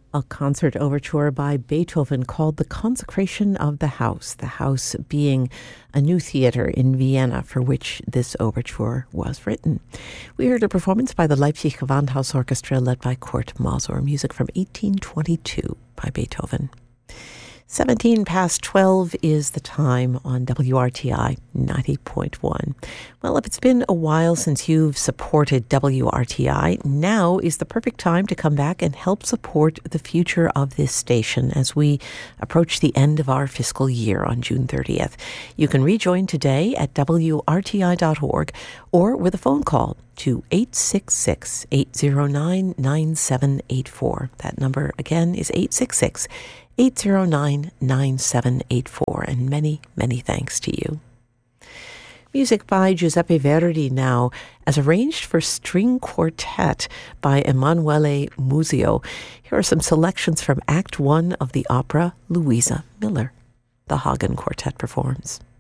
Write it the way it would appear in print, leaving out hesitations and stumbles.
A concert overture by Beethoven called The Consecration of the House being a new theater in Vienna for which this overture was written. We heard a performance by the Leipzig Gewandhaus Orchestra led by Kurt Masur, music from 1822 by Beethoven. 17 past 12 is the time on WRTI 90.1. Well, if it's been a while since you've supported WRTI, now is the perfect time to come back and help support the future of this station as we approach the end of our fiscal year on June 30th. You can rejoin today at WRTI.org or with a phone call to 866-809-9784. That number again is 866-809-9784, and many, many thanks to you. Music by Giuseppe Verdi now, as arranged for string quartet by Emanuele Muzio. Here are some selections from Act 1 of the opera Louisa Miller. The Hagen Quartet performs.